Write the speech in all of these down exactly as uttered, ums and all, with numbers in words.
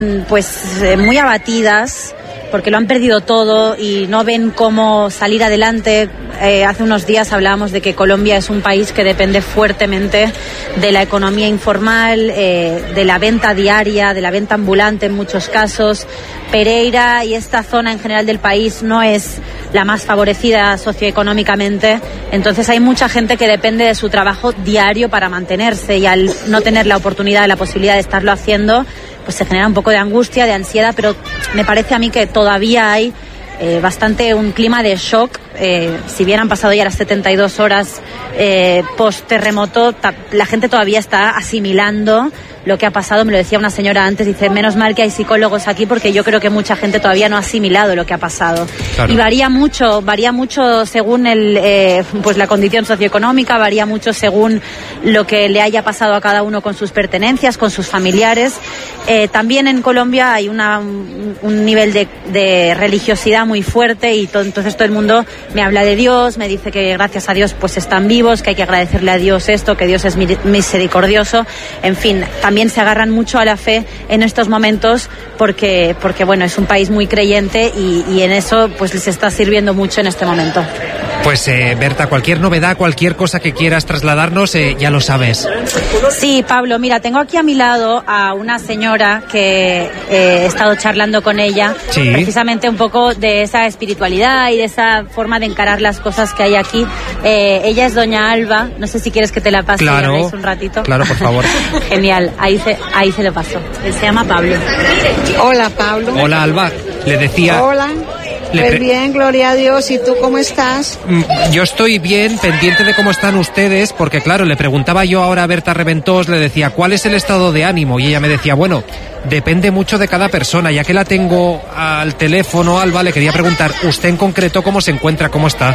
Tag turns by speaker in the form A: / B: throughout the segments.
A: pues eh, muy abatidas porque lo han perdido todo y no ven cómo salir adelante. Eh, hace unos días hablábamos de que Colombia es un país que depende fuertemente de la economía informal, eh, de la venta diaria, de la venta ambulante en muchos casos. Pereira y esta zona en general del país no es la más favorecida socioeconómicamente, entonces hay mucha gente que depende de su trabajo diario para mantenerse, y al no tener la oportunidad, la posibilidad de estarlo haciendo, pues se genera un poco de angustia, de ansiedad, pero me parece a mí que todavía hay eh, bastante un clima de shock. Eh, si bien han pasado ya las setenta y dos horas eh, post-terremoto, ta- la gente todavía está asimilando lo que ha pasado. Me lo decía una señora antes, dice, menos mal que hay psicólogos aquí, porque yo creo que mucha gente todavía no ha asimilado lo que ha pasado. Claro. Y varía mucho, varía mucho según el, eh, pues la condición socioeconómica, varía mucho según lo que le haya pasado a cada uno con sus pertenencias, con sus familiares. Eh, también en Colombia hay una, un, un nivel de, de religiosidad muy fuerte, y to- entonces todo el mundo me habla de Dios, me dice que gracias a Dios pues están vivos, que hay que agradecerle a Dios esto, que Dios es misericordioso. En fin, también se agarran mucho a la fe en estos momentos porque, porque bueno, es un país muy creyente, y, y en eso pues les está sirviendo mucho en este momento.
B: Pues eh, Berta, cualquier novedad, cualquier cosa que quieras trasladarnos, eh, ya lo sabes.
A: Sí, Pablo, mira, tengo aquí a mi lado a una señora que eh, he estado charlando con ella, sí, precisamente un poco de esa espiritualidad y de esa forma de encarar las cosas que hay aquí. Eh, ella es doña Alba, no sé si quieres que te la pase.
B: Claro,
A: y un ratito.
B: Claro, por favor.
A: Genial, ahí se, ahí se lo paso. Él se llama Pablo.
C: Hola, Pablo.
B: Hola, Alba, le decía...
C: Hola.
B: Le
C: pues
B: pre-
C: bien, gloria a Dios. ¿Y tú cómo estás?
B: Yo estoy bien, pendiente de cómo están ustedes, porque claro, le preguntaba yo ahora a Berta Reventós, le decía, ¿cuál es el estado de ánimo? Y ella me decía, bueno, depende mucho de cada persona. Ya que la tengo al teléfono, Alba, le quería preguntar, ¿usted en concreto cómo se encuentra, cómo está?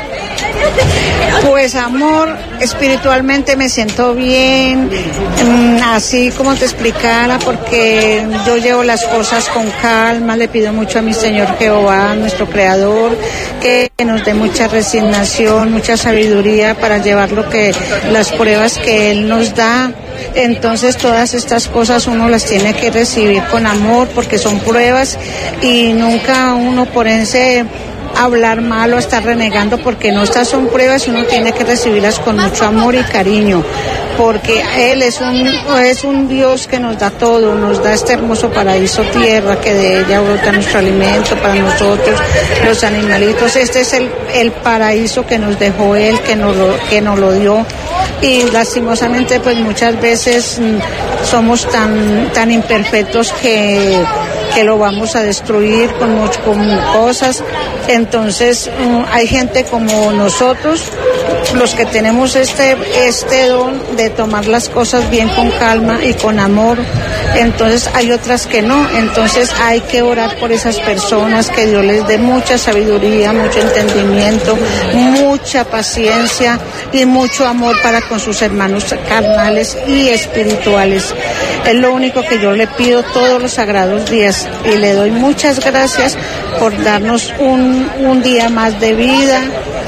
C: Pues amor, espiritualmente me siento bien, así como te explicara, porque yo llevo las cosas con calma, le pido mucho a mi Señor Jehová, nuestro Creador, que nos dé mucha resignación, mucha sabiduría para llevar lo que, las pruebas que Él nos da. Entonces todas estas cosas uno las tiene que recibir con amor, porque son pruebas, y nunca uno ponerse hablar mal o estar renegando, porque no, estas son pruebas y uno tiene que recibirlas con mucho amor y cariño, porque Él es un, es un Dios que nos da todo, nos da este hermoso paraíso tierra, que de ella brota nuestro alimento para nosotros, los animalitos. Este es el, el paraíso que nos dejó Él, que nos lo, que nos lo dio, y lastimosamente pues muchas veces somos tan, tan imperfectos que que lo vamos a destruir con, mucho, con cosas. Entonces um, hay gente como nosotros, los que tenemos este, este don de tomar las cosas bien con calma y con amor. Entonces hay otras que no, entonces hay que orar por esas personas, que Dios les dé mucha sabiduría, mucho entendimiento, mucha paciencia y mucho amor para con sus hermanos carnales y espirituales. Es lo único que yo le pido todos los sagrados días, y le doy muchas gracias por darnos un, un día más de vida.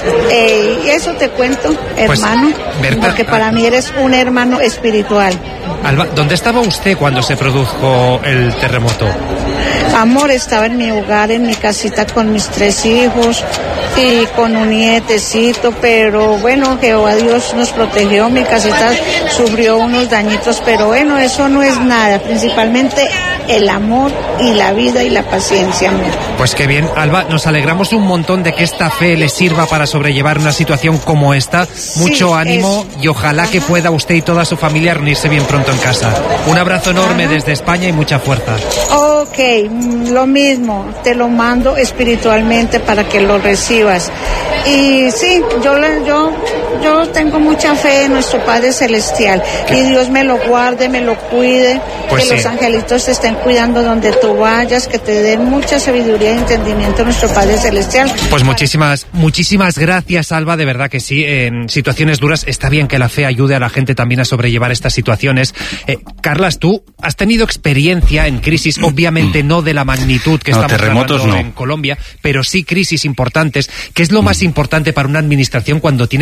C: Eh, y eso te cuento, hermano, pues, Berta, porque para mí eres un hermano espiritual.
B: Alba, ¿dónde estaba usted cuando se produjo el terremoto?
C: Amor, estaba en mi hogar, en mi casita con mis tres hijos y con un nietecito, pero bueno, Jehová Dios nos protegió, mi casita sufrió unos dañitos, pero bueno, eso no es nada, principalmente el amor y la vida y la paciencia, amor.
B: Pues qué bien, Alba, nos alegramos un montón de que esta fe le sirva para sobrellevar una situación como esta. Mucho sí, ánimo es... y ojalá Ajá. que pueda usted y toda su familia reunirse bien pronto en casa. Un abrazo enorme Ajá. desde España y mucha fuerza.
C: Ok, lo mismo, te lo mando espiritualmente para que lo recibas. Y sí, yo, yo, yo tengo mucha fe en nuestro Padre Celestial, ¿Qué? y Dios me lo guarde, me lo cuide, pues que sí. los angelitos te estén cuidando donde tú vayas, que te den mucha sabiduría y entendimiento nuestro Padre Celestial.
B: Pues muchísimas, muchísimas gracias, Alba, de verdad que sí, en situaciones duras está bien que la fe ayude a la gente también a sobrellevar estas situaciones. Eh, Carlas, tú has tenido experiencia en crisis, obviamente no de la magnitud que no, estamos terremotos no. en Colombia, pero sí crisis importantes. ¿Qué es lo más importante para una administración cuando tiene que hacer frente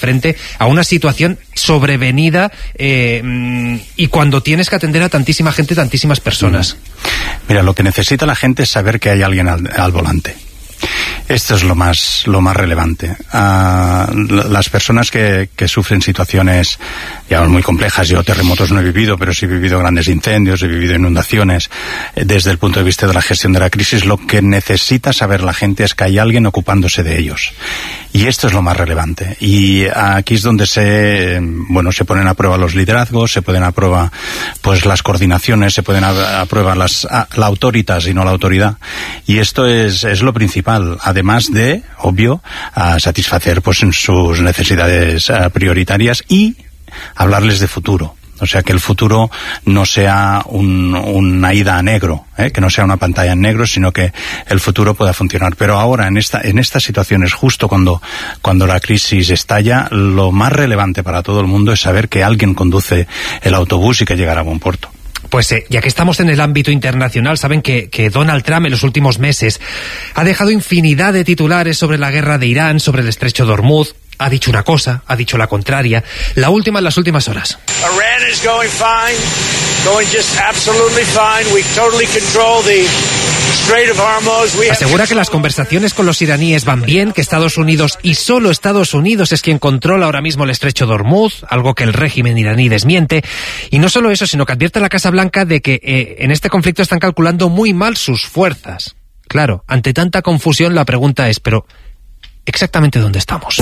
B: frente a una situación sobrevenida eh, y cuando tienes que atender a tantísima gente, tantísimas personas.
D: Mira, lo que necesita la gente es saber que hay alguien al, al volante. Esto es lo más lo más relevante. Uh, las personas que, que sufren situaciones, digamos, muy complejas, yo terremotos no he vivido, pero sí he vivido grandes incendios, he vivido inundaciones. Desde el punto de vista de la gestión de la crisis, lo que necesita saber la gente es que hay alguien ocupándose de ellos. Y esto es lo más relevante. Y aquí es donde se, bueno, se ponen a prueba los liderazgos, se ponen a prueba, pues, las coordinaciones, se ponen a, a prueba las, a, la autoritas y no la autoridad. Y esto es, es lo principal. Además de, obvio, a satisfacer, pues, en sus necesidades uh, prioritarias y hablarles de futuro. O sea, que el futuro no sea un, una ida a negro, ¿eh? Que no sea una pantalla en negro, sino que el futuro pueda funcionar. Pero ahora, en esta, en estas situaciones, justo cuando, cuando la crisis estalla, lo más relevante para todo el mundo es saber que alguien conduce el autobús y que llegará a buen puerto.
B: Pues eh, ya que estamos en el ámbito internacional, saben que, que Donald Trump en los últimos meses ha dejado infinidad de titulares sobre la guerra de Irán, sobre el estrecho de Hormuz. Ha dicho una cosa, ha dicho la contraria. La última en las últimas horas.
E: Iran is going fine, going just absolutely fine. We totally control the Strait of Hormuz. We
B: Asegura que las conversaciones con los iraníes van bien, que Estados Unidos y solo Estados Unidos es quien controla ahora mismo el estrecho de Hormuz, algo que el régimen iraní desmiente. Y no solo eso, sino que advierte a la Casa Blanca de que eh, en este conflicto están calculando muy mal sus fuerzas. Claro, ante tanta confusión la pregunta es, pero ¿exactamente dónde estamos?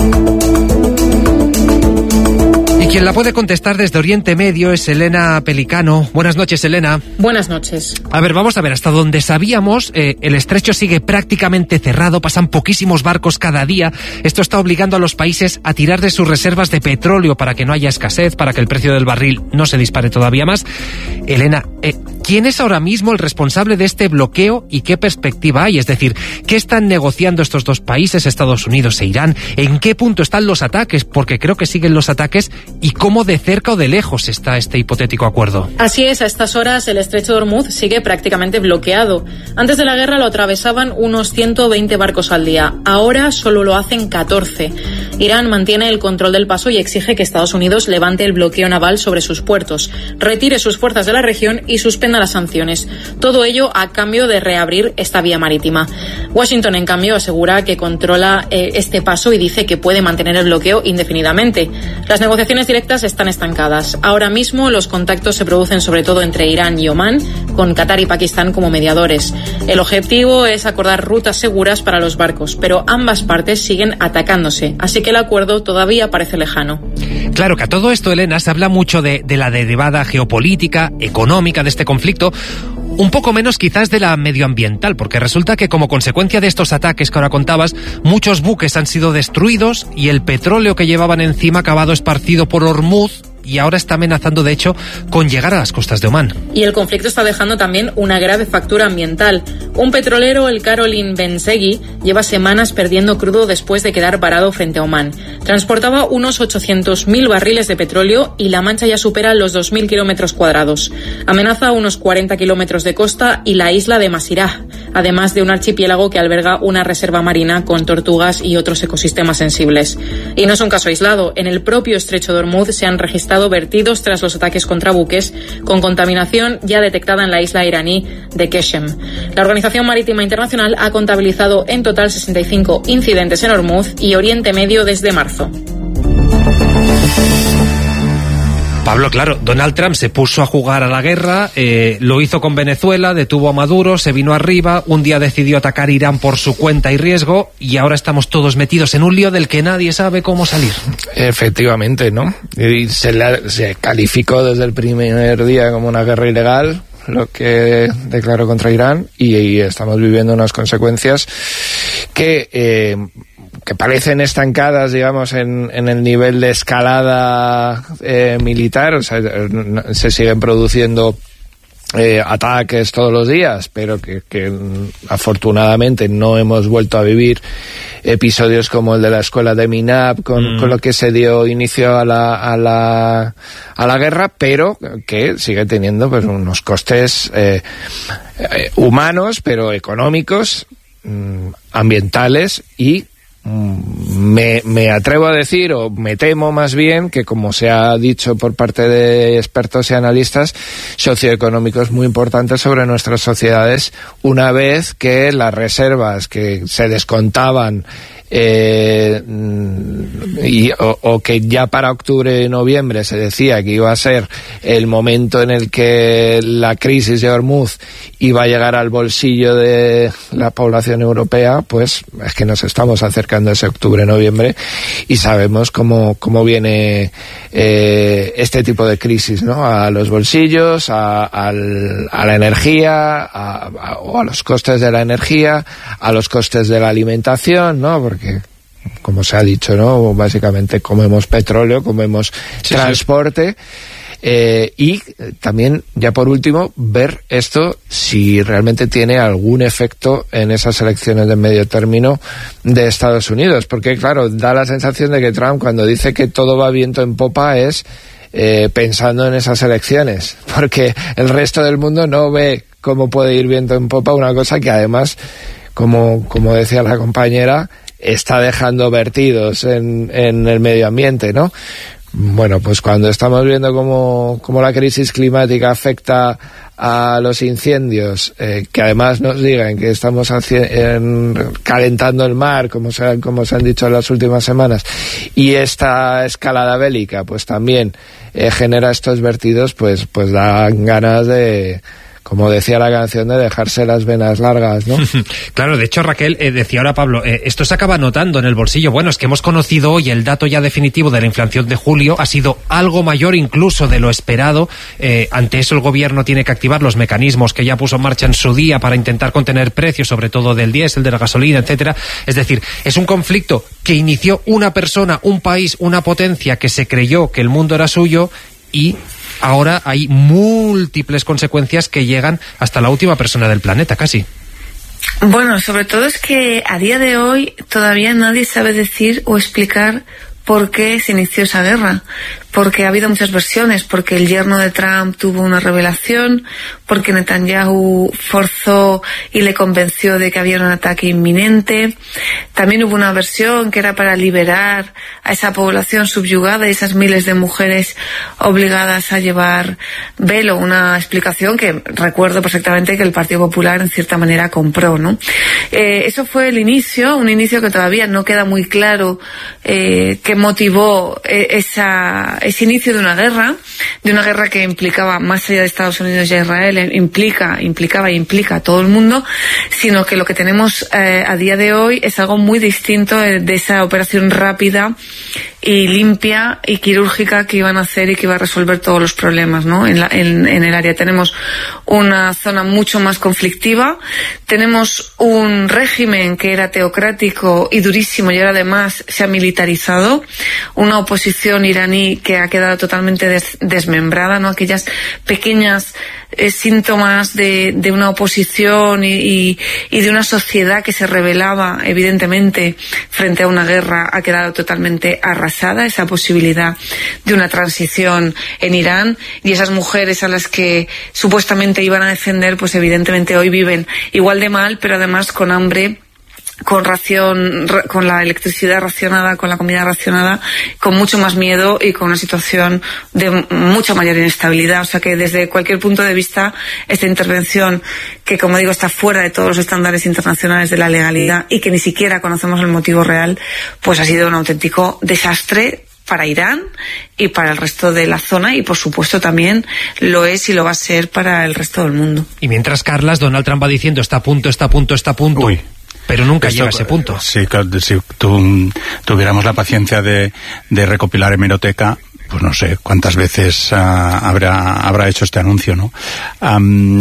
B: Y quien la puede contestar desde Oriente Medio es Elena Pelicano. Buenas noches, Elena.
F: Buenas noches.
B: A ver, vamos a ver, hasta donde sabíamos, eh, el estrecho sigue prácticamente cerrado, pasan poquísimos barcos cada día. Esto está obligando a los países a tirar de sus reservas de petróleo para que no haya escasez, para que el precio del barril no se dispare todavía más. Elena, eh, ¿quién es ahora mismo el responsable de este bloqueo y qué perspectiva hay? Es decir, ¿qué están negociando estos dos países, Estados Unidos e Irán? ¿En qué punto están los ataques? Porque creo que siguen los ataques. ¿Y cómo de cerca o de lejos está este hipotético acuerdo?
F: Así es, a estas horas el estrecho de Hormuz sigue prácticamente bloqueado. Antes de la guerra lo atravesaban unos ciento veinte barcos al día. Ahora solo lo hacen catorce. Irán mantiene el control del paso y exige que Estados Unidos levante el bloqueo naval sobre sus puertos, retire sus fuerzas de la región y suspenda las sanciones. Todo ello a cambio de reabrir esta vía marítima. Washington, en cambio, asegura que controla eh, este paso y dice que puede mantener el bloqueo indefinidamente. Las negociaciones directas están estancadas. Ahora mismo los contactos se producen sobre todo entre Irán y Omán, con Qatar y Pakistán como mediadores. El objetivo es acordar rutas seguras para los barcos, pero ambas partes siguen atacándose, así que el acuerdo todavía parece lejano.
B: Claro que a todo esto, Elena, se habla mucho de, de la derivada geopolítica, económica de este conflicto, un poco menos quizás de la medioambiental, porque resulta que como consecuencia de estos ataques que ahora contabas, muchos buques han sido destruidos y el petróleo que llevaban encima ha acabado esparcido por Hormuz y ahora está amenazando, de hecho, con llegar a las costas de Omán.
F: Y el conflicto está dejando también una grave factura ambiental. Un petrolero, el Caroline Bensegui, lleva semanas perdiendo crudo después de quedar parado frente a Omán. Transportaba unos ochocientos mil barriles de petróleo y la mancha ya supera los dos mil kilómetros cuadrados. Amenaza unos cuarenta kilómetros de costa y la isla de Masirah, además de un archipiélago que alberga una reserva marina con tortugas y otros ecosistemas sensibles. Y no es un caso aislado. En el propio estrecho de Hormuz se han registrado vertidos tras los ataques contra buques con contaminación ya detectada en la isla iraní de Keshem. La Organización Marítima Internacional ha contabilizado en total sesenta y cinco incidentes en Hormuz y Oriente Medio desde marzo.
B: Pablo, claro, Donald Trump se puso a jugar a la guerra, eh, lo hizo con Venezuela, detuvo a Maduro, se vino arriba, un día decidió atacar Irán por su cuenta y riesgo, y ahora estamos todos metidos en un lío del que nadie sabe cómo salir.
G: Efectivamente, ¿no? Y se, la, se calificó desde el primer día como una guerra ilegal, lo que declaró contra Irán, y, y estamos viviendo unas consecuencias que... Eh, que parecen estancadas, digamos, en, en el nivel de escalada eh, militar. O sea, se siguen produciendo eh, ataques todos los días, pero que, que afortunadamente no hemos vuelto a vivir episodios como el de la escuela de Minab, con, mm. con lo que se dio inicio a la, a la, a la guerra, pero que sigue teniendo pues unos costes eh, eh, humanos, pero económicos, mm, ambientales y me, me atrevo a decir, o me temo más bien, que como se ha dicho por parte de expertos y analistas socioeconómicos muy importantes sobre nuestras sociedades, una vez que las reservas que se descontaban Eh, y, o, o que ya para octubre y noviembre se decía que iba a ser el momento en el que la crisis de Hormuz iba a llegar al bolsillo de la población europea, pues es que nos estamos acercando a ese octubre-noviembre y sabemos cómo, cómo viene eh, este tipo de crisis, ¿no? A los bolsillos, a, al, a la energía, a, a, o a los costes de la energía, a los costes de la alimentación, ¿no? Porque que, como se ha dicho, ¿no? Básicamente comemos petróleo, comemos sí, transporte. Sí. Eh, y también, ya por último, ver esto si realmente tiene algún efecto en esas elecciones de medio término de Estados Unidos. Porque, claro, da la sensación de que Trump, cuando dice que todo va viento en popa, es eh, pensando en esas elecciones. Porque el resto del mundo no ve cómo puede ir viento en popa, una cosa que además, como, como decía la compañera, está dejando vertidos en, en el medio ambiente, ¿no? Bueno, pues cuando estamos viendo cómo, cómo la crisis climática afecta a los incendios, eh, que además nos digan que estamos en, calentando el mar, como se, como se han dicho en las últimas semanas, y esta escalada bélica, pues también eh, genera estos vertidos, pues, pues dan ganas de, como decía la canción, de dejarse las venas largas, ¿no?
B: Claro, de hecho, Raquel, eh, decía ahora Pablo, eh, esto se acaba notando en el bolsillo. Bueno, es que hemos conocido hoy el dato ya definitivo de la inflación de julio, ha sido algo mayor incluso de lo esperado. Eh, ante eso el gobierno tiene que activar los mecanismos que ya puso en marcha en su día para intentar contener precios, sobre todo del diésel, de la gasolina, etcétera. Es decir, es un conflicto que inició una persona, un país, una potencia que se creyó que el mundo era suyo, y ahora hay múltiples consecuencias que llegan hasta la última persona del planeta, casi.
H: Bueno, sobre todo es que a día de hoy todavía nadie sabe decir o explicar por qué se inició esa guerra. Porque ha habido muchas versiones, porque el yerno de Trump tuvo una revelación, porque Netanyahu forzó y le convenció de que había un ataque inminente. También hubo una versión que era para liberar a esa población subyugada y esas miles de mujeres obligadas a llevar velo, una explicación que recuerdo perfectamente que el Partido Popular en cierta manera compró, ¿no? Eh, eso fue el inicio, un inicio que todavía no queda muy claro eh, qué motivó eh, esa ese inicio de una guerra, de una guerra que implicaba, más allá de Estados Unidos y Israel, implica, implicaba e implica a todo el mundo, sino que lo que tenemos eh, a día de hoy es algo muy distinto de, de esa operación rápida y limpia y quirúrgica que iban a hacer y que iba a resolver todos los problemas, ¿no? En, la, en, en el área tenemos una zona mucho más conflictiva, tenemos un régimen que era teocrático y durísimo y ahora además se ha militarizado, una oposición iraní que ha quedado totalmente des, desmembrada, ¿no? Aquellas pequeñas eh, síntomas de, de una oposición y, y, y de una sociedad que se rebelaba evidentemente frente a una guerra ha quedado totalmente arrasada, esa posibilidad de una transición en Irán, y esas mujeres a las que supuestamente iban a defender, pues evidentemente hoy viven igual de mal, pero además con hambre, con ración, con la electricidad racionada, con la comida racionada, con mucho más miedo y con una situación de mucha mayor inestabilidad. O sea que desde cualquier punto de vista esta intervención, que como digo está fuera de todos los estándares internacionales de la legalidad y que ni siquiera conocemos el motivo real, pues ha sido un auténtico desastre para Irán y para el resto de la zona, y por supuesto también lo es y lo va a ser para el resto del mundo.
B: Y mientras, Carlas, Donald Trump va diciendo está a punto, está a punto, está a punto. Uy. Pero nunca Esto, llega a ese punto.
D: Sí, si tu, tuviéramos la paciencia de, de recopilar hemeroteca, pues no sé cuántas veces uh, habrá habrá hecho este anuncio, ¿no? Um,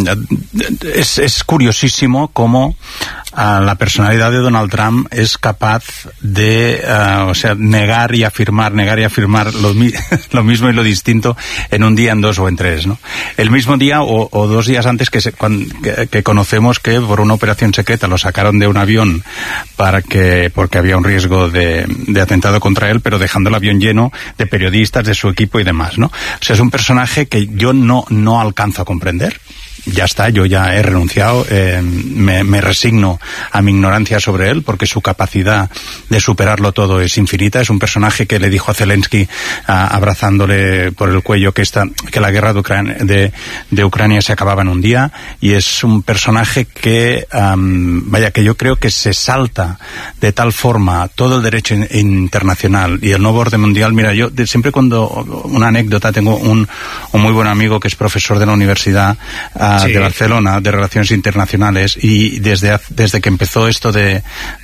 D: es, es curiosísimo cómo uh, la personalidad de Donald Trump es capaz de, uh, o sea, negar y afirmar, negar y afirmar lo, mi lo mismo y lo distinto en un día, en dos o en tres, ¿no? El mismo día o, o dos días antes que, se, cuando, que, que conocemos que por una operación secreta lo sacaron de un avión para que porque había un riesgo de, de atentado contra él, pero dejando el avión lleno de periodistas, de su equipo y demás, ¿no? O sea, es un personaje que yo no, no alcanzo a comprender. ya está, yo ya he renunciado, eh, me, me resigno a mi ignorancia sobre él, porque su capacidad de superarlo todo es infinita. Es un personaje que le dijo a Zelensky, a, abrazándole por el cuello, que esta, que la guerra de Ucrania, de, de Ucrania se acababa en un día, y es un personaje que, um, vaya, que yo creo que se salta de tal forma todo el derecho in, internacional y el nuevo orden mundial. Mira, yo de, siempre cuando, una anécdota, tengo un, un muy buen amigo que es profesor de la Universidad uh, sí. de Barcelona, de Relaciones Internacionales, y desde, desde que empezó esto de,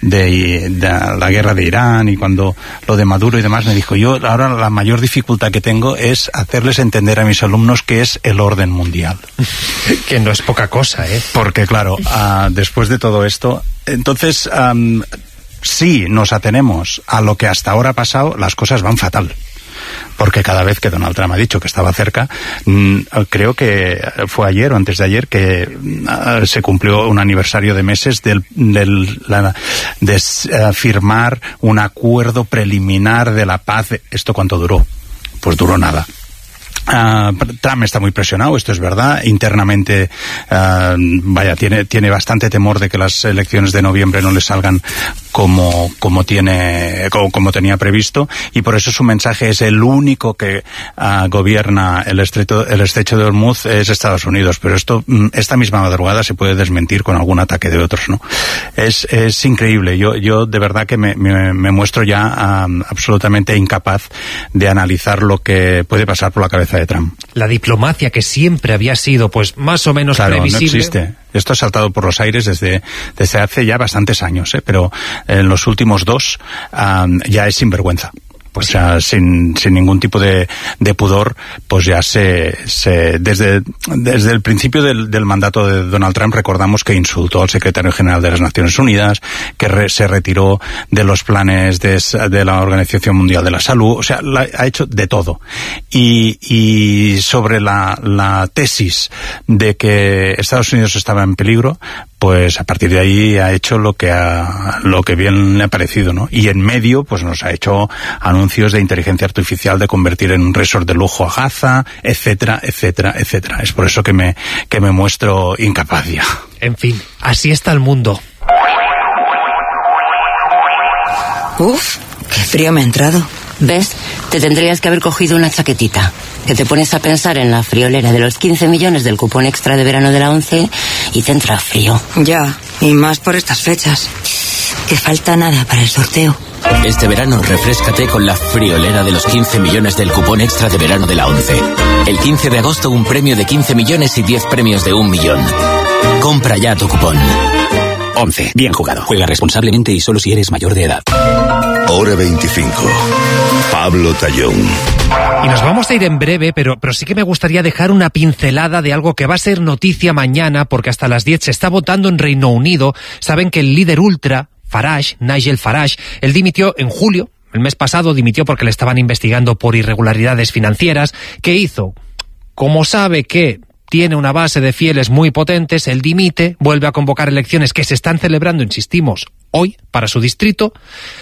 D: de, de la guerra de Irán y cuando lo de Maduro y demás, me dijo, yo ahora la mayor dificultad que tengo es hacerles entender a mis alumnos qué es el orden mundial.
B: Que no es poca cosa, ¿eh?
D: Porque claro, uh, después de todo esto, entonces, um, si nos atenemos a lo que hasta ahora ha pasado, las cosas van fatal. Porque cada vez que Donald Trump ha dicho que estaba cerca, mmm, creo que fue ayer o antes de ayer que uh, se cumplió un aniversario de meses del, del, la, de uh, firmar un acuerdo preliminar de la paz. ¿Esto cuánto duró? Pues duró nada. Uh, Trump está muy presionado, esto es verdad. Internamente, uh, vaya, tiene, tiene bastante temor de que las elecciones de noviembre no le salgan como, como tiene, como, como tenía previsto, y por eso su mensaje es: el único que uh, gobierna el estrecho, el estrecho de Hormuz es Estados Unidos. Pero esto, esta misma madrugada se puede desmentir con algún ataque de otros, ¿no? Es, es increíble. Yo, yo de verdad que me, me, me muestro ya um, absolutamente incapaz de analizar lo que puede pasar por la cabeza de Trump.
B: La diplomacia, que siempre había sido pues más o menos
D: claro,
B: previsible.
D: No existe. Esto ha saltado por los aires desde, desde hace ya bastantes años, ¿eh? Pero en los últimos dos um, ya es sinvergüenza. Pues o sea, sin, sin ningún tipo de, de pudor, pues ya se, se desde, desde el principio del, del mandato de Donald Trump recordamos que insultó al secretario general de las Naciones Unidas, que re, se retiró de los planes de, de la Organización Mundial de la Salud, o sea, la, ha hecho de todo. Y, y sobre la, la tesis de que Estados Unidos estaba en peligro, pues a partir de ahí ha hecho lo que ha, lo que bien le ha parecido, ¿no? Y en medio, pues nos ha hecho anuncios de inteligencia artificial de convertir en un resort de lujo a Gaza, etcétera, etcétera, etcétera. Es por eso que me, que me muestro incapaz ya.
B: En fin, así está el mundo.
I: Uf, qué frío me ha entrado.
J: ¿Ves? Te tendrías que haber cogido una chaquetita. Que te pones a pensar en la friolera de los quince millones del cupón extra de verano de la ONCE y te entra frío.
I: Ya, y más por estas fechas. Que falta nada para el sorteo.
K: Este verano refréscate con la friolera de los quince millones del cupón extra de verano de la ONCE. El quince de agosto un premio de quince millones y diez premios de un millón. Compra ya tu cupón. ONCE. Bien jugado. Juega responsablemente y solo si eres mayor de edad.
L: Hora veinticinco. Pablo Tallón.
B: Y nos vamos a ir en breve, pero, pero sí que me gustaría dejar una pincelada de algo que va a ser noticia mañana, porque hasta las diez se está votando en Reino Unido. Saben que el líder ultra, Farage, Nigel Farage, él dimitió en julio, el mes pasado dimitió porque le estaban investigando por irregularidades financieras. ¿Qué hizo? Como sabe que tiene una base de fieles muy potentes, él dimite, vuelve a convocar elecciones que se están celebrando, insistimos, hoy, para su distrito,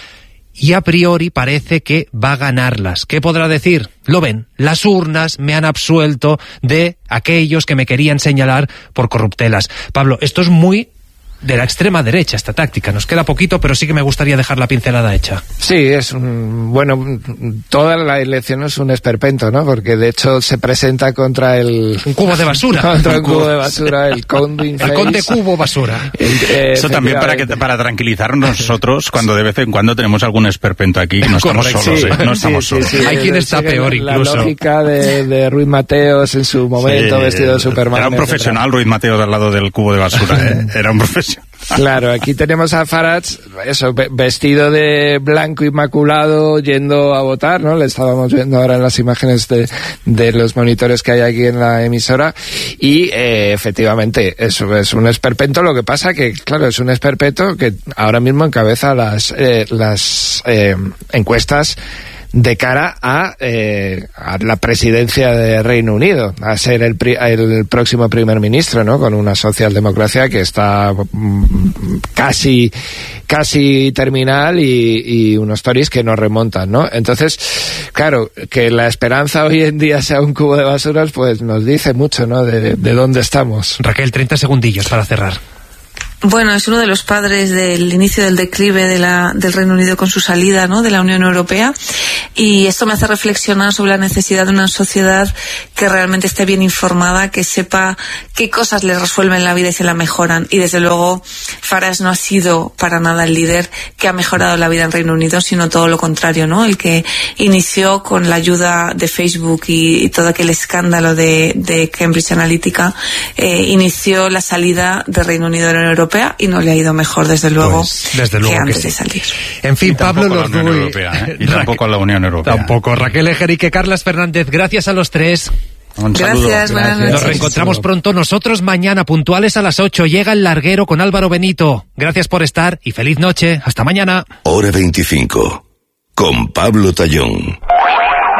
B: y a priori parece que va a ganarlas. ¿Qué podrá decir? Lo ven, las urnas me han absuelto de aquellos que me querían señalar por corruptelas. Pablo, esto es muy de la extrema derecha, esta táctica. Nos queda poquito, pero sí que me gustaría dejar la pincelada hecha.
G: Sí, es un, bueno, toda la elección es un esperpento, ¿no? Porque de hecho se presenta contra el...
B: Un cubo de basura.
G: Contra un cubo de basura, el conde
B: El conde cubo basura.
G: El, eh,
D: Eso también para que para tranquilizarnos nosotros cuando de vez en cuando tenemos algún esperpento aquí, no estamos
B: Correcto.
D: solos,
G: sí,
D: ¿eh? No estamos
G: sí,
D: solos.
G: sí, sí,
B: Hay quien está peor
G: la,
B: incluso.
G: La lógica de, de Ruiz Mateos en su momento,
D: Sí,
G: vestido de Superman.
D: Era un profesional, Ruiz Mateos, al lado del cubo de basura, ¿eh? Era un profesional.
G: Claro, aquí tenemos a Farage, eso, vestido de blanco inmaculado, yendo a votar, ¿no? Le estábamos viendo ahora en las imágenes de, de los monitores que hay aquí en la emisora, y eh, efectivamente, eso es un esperpento. Lo que pasa que, claro, es un esperpento que ahora mismo encabeza las, eh, las eh, encuestas de cara a, eh, a la presidencia de Reino Unido, a ser el, pri el próximo primer ministro, ¿no? Con una socialdemocracia que está mm, casi casi terminal y, y unos Tories que no remontan, ¿no? Entonces, claro, que la esperanza hoy en día sea un cubo de basuras, pues nos dice mucho, ¿no? De, de dónde estamos.
B: Raquel, treinta segundillos para cerrar.
H: Bueno, es uno de los padres del inicio del declive de la, del Reino Unido con su salida, ¿no?, de la Unión Europea, y esto me hace reflexionar sobre la necesidad de una sociedad que realmente esté bien informada, que sepa qué cosas le resuelven la vida y se la mejoran. Y desde luego Farage no ha sido para nada el líder que ha mejorado la vida en Reino Unido, sino todo lo contrario, ¿no? El que inició con la ayuda de Facebook y, y todo aquel escándalo de, de Cambridge Analytica, eh, inició la salida de Reino Unido de la Unión Europea, y no le ha ido mejor, desde luego,
B: pues, desde luego
H: que antes
B: que sí.
H: de salir.
B: En fin, Pablo Lorduy,
D: Europea, ¿eh? Y tampoco a la Unión Europea.
B: Tampoco. Raquel Ejerique, Carlas Fernández, gracias a los tres.
D: Un
H: Gracias,
D: saludo.
H: buenas noches.
B: Nos reencontramos pronto nosotros mañana, puntuales a las ocho. Llega El Larguero con Álvaro Benito. Gracias por estar y feliz noche. Hasta mañana.
L: Hora veinticinco. Con Pablo Tallón.